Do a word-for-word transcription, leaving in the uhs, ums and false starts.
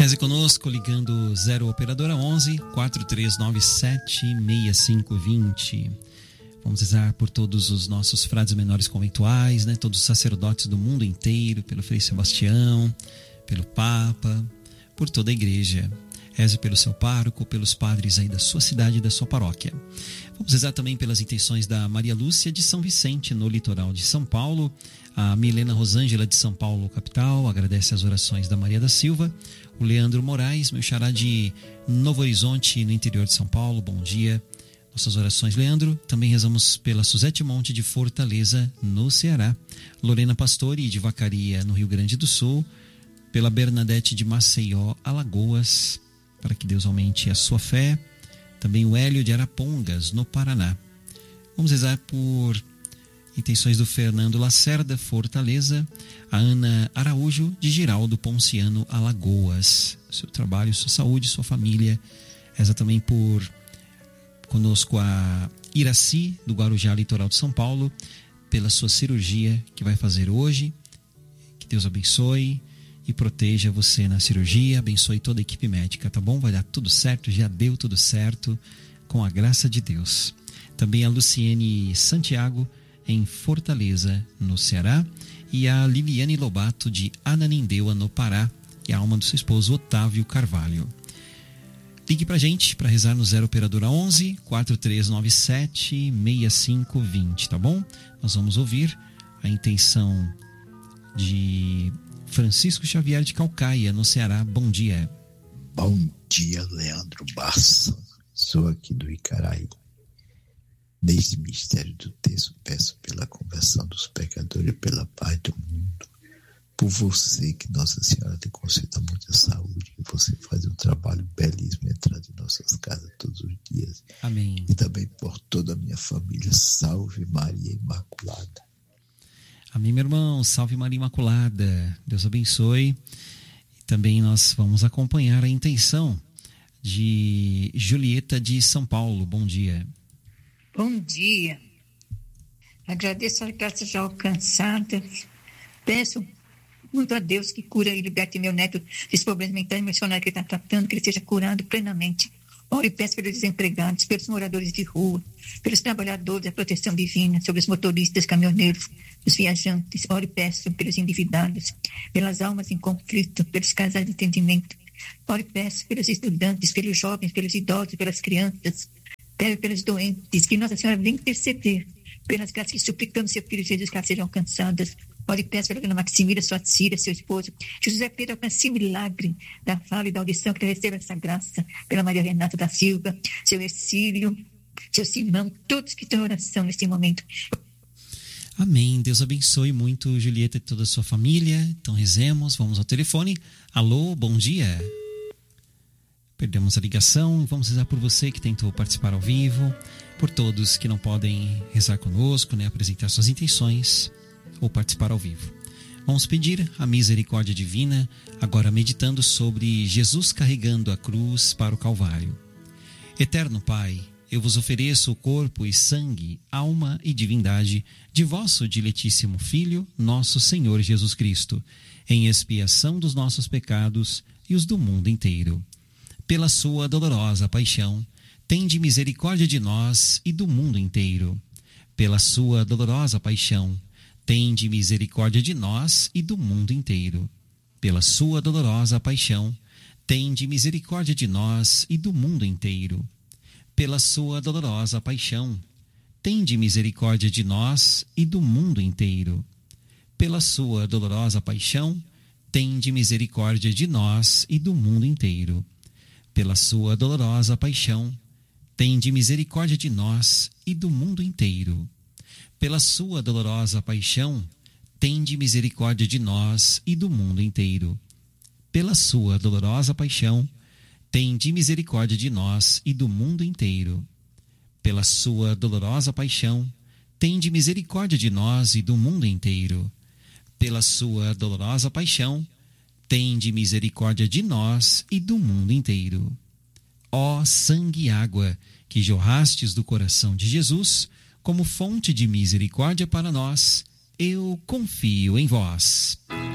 Reze conosco ligando zero operadora onze, quatro três nove sete, seis cinco dois zero. Vamos rezar por todos os nossos frades menores conventuais, né? Todos os sacerdotes do mundo inteiro, pelo Frei Sebastião, pelo Papa, por toda a igreja. Reze pelo seu pároco, pelos padres aí da sua cidade e da sua paróquia. Vamos rezar também pelas intenções da Maria Lúcia de São Vicente, no litoral de São Paulo. A Milena Rosângela de São Paulo, capital, agradece as orações da Maria da Silva. O Leandro Moraes, meu xará de Novo Horizonte, no interior de São Paulo, bom dia. Nossas orações, Leandro. Também rezamos pela Suzete Monte de Fortaleza, no Ceará. Lorena Pastore de Vacaria, no Rio Grande do Sul. Pela Bernadette de Maceió, Alagoas, para que Deus aumente a sua fé. Também o Hélio de Arapongas, no Paraná. Vamos rezar por intenções do Fernando Lacerda, Fortaleza. A Ana Araújo de Giraldo Ponciano, Alagoas. Seu trabalho, sua saúde, sua família. Reza também por conosco a Iraci, do Guarujá, litoral de São Paulo, pela sua cirurgia que vai fazer hoje. Que Deus abençoe e proteja você na cirurgia, abençoe toda a equipe médica, tá bom? Vai dar tudo certo, já deu tudo certo, com a graça de Deus. Também a Luciene Santiago, em Fortaleza, no Ceará, e a Liliane Lobato, de Ananindeua, no Pará, e a alma do seu esposo, Otávio Carvalho. Ligue pra gente, para rezar no zero operadora onze, quatro três nove sete, seis cinco dois zero, tá bom? Nós vamos ouvir a intenção de Francisco Xavier de Calcaia, no Ceará. Bom dia. Bom dia, Leandro Barça. Sou aqui do Icaraí. Neste mistério do texto, peço pela conversão dos pecadores e pela paz do mundo. Por você, que Nossa Senhora te conceda muita saúde, que você faz um trabalho belíssimo entrando em nossas casas todos os dias. Amém. E também por toda a minha família. Salve Maria Imaculada. Amém, meu irmão. Salve Maria Imaculada. Deus abençoe. E também nós vamos acompanhar a intenção de Julieta de São Paulo. Bom dia. Bom dia. Agradeço as graças já alcançadas. Peço muito a Deus que cura e liberte meu neto dos problemas mentais e emocionais que ele está tratando, que ele seja curado plenamente. Oro e peço pelos desempregados, pelos moradores de rua, pelos trabalhadores da proteção divina, sobre os motoristas, caminhoneiros, os viajantes. Oro e peço pelos endividados, pelas almas em conflito, pelos casais de entendimento. Oro e peço pelos estudantes, pelos jovens, pelos idosos, pelas crianças. Pede pelos doentes, que Nossa Senhora venha interceder pelas graças que suplicamos seu filho Jesus, que elas sejam alcançadas. Ore e peço pela dona Maximila, sua Círia, seu esposo. José Pedro, alcance milagre da fala e da audição, que ele receba essa graça. Pela Maria Renata da Silva, seu Ercílio, seu Simão, todos que estão em oração neste momento. Amém. Deus abençoe muito Julieta e toda a sua família. Então rezemos, vamos ao telefone. Alô, bom dia. Perdemos a ligação. Vamos rezar por você que tentou participar ao vivo, por todos que não podem rezar conosco, né, apresentar suas intenções ou participar ao vivo. Vamos pedir a misericórdia divina, agora meditando sobre Jesus carregando a cruz para o Calvário. Eterno Pai, eu vos ofereço o corpo e sangue, alma e divindade de vosso diletíssimo Filho, nosso Senhor Jesus Cristo, em expiação dos nossos pecados e os do mundo inteiro. Pela sua dolorosa paixão, tende misericórdia de nós e do mundo inteiro. Pela sua dolorosa paixão, tende misericórdia de nós e do mundo inteiro. Pela sua dolorosa paixão, tende misericórdia de nós e do mundo inteiro. Pela sua dolorosa paixão, tende misericórdia de nós e do mundo inteiro. Pela sua dolorosa paixão, tende misericórdia de nós e do mundo inteiro. Pela sua dolorosa paixão, tende misericórdia de nós e do mundo inteiro. Pela sua dolorosa paixão, tende misericórdia de nós e do mundo inteiro. Pela sua dolorosa paixão, tende misericórdia de nós e do mundo inteiro. Pela sua dolorosa paixão, tende misericórdia de nós e do mundo inteiro. Pela sua dolorosa paixão, tende misericórdia de nós e do mundo inteiro. Ó sangue e água que jorrastes do coração de Jesus, como fonte de misericórdia para nós, eu confio em vós.